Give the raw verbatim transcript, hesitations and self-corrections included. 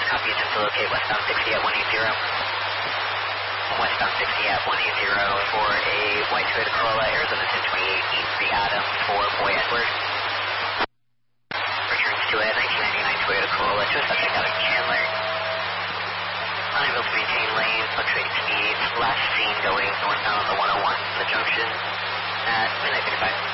Copy, attempt to locate westbound sixty at one eighty. Westbound sixty at one eighty for a white Toyota Corolla, Arizona ten twenty-eight, East three Adams for Boy Edward. Returns to a nineteen ninety-nine Toyota Corolla to a subject out of Chandler. Unable to maintain lane, fluctuating speeds, last seen going northbound on the one oh one, the junction at midnight fifty-five.